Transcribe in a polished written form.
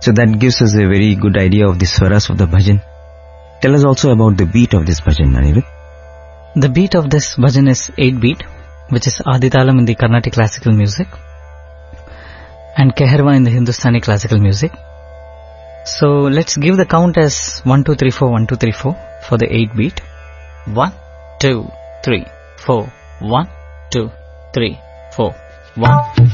So that gives us a very good idea of the swaras of the bhajan. Tell us also about the beat of this bhajan, Anirudh. The beat of this bhajan is 8-beat, which is Aditalam in the Carnatic classical music and Keherwa in the Hindustani classical music. So let's give the count as 1 2 3 4 1 2 3 4 for the 8-beat. 1 2 3 4 1 2 3 4 1